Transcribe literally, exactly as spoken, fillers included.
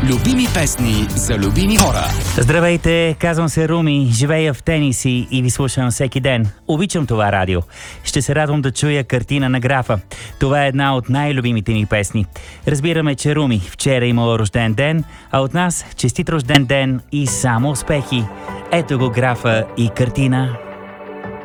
Любими песни за любими хора. Здравейте, казвам се Руми, живея в Тениси и ви слушам всеки ден. Обичам това радио. Ще се радвам да чуя Картина на графа. Това е една от най-любимите ми песни. Разбираме, че Руми вчера имала рожден ден, а от нас честит рожден ден и само успехи. Ето го графа и Картина.